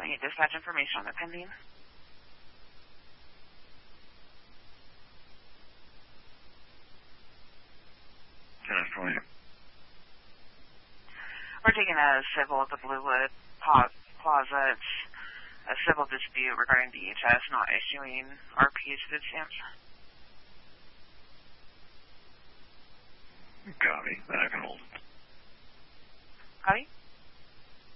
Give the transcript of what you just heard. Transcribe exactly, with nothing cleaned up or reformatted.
I need dispatch information on the pending. ten twenty. We're taking a civil at the Bluewood Plaza. It's a civil dispute regarding D H S not issuing R P H food stamps. Copy. I can hold it. Copy?